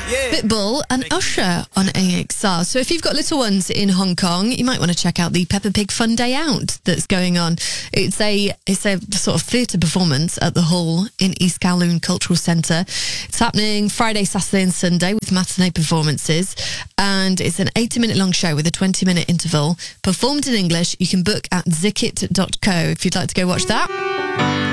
Pitbull and Usher on AXR. So if you've got little ones in Hong Kong, you might want to check out the Peppa Pig Fun Day Out that's going on. It's a sort of theatre performance at the Hall in East Kowloon Cultural Centre. It's happening Friday, Saturday and Sunday with matinee performances, and it's an 80-minute long show with a 20-minute interval, performed in English. You can book at zickit.co if you'd like to go watch that.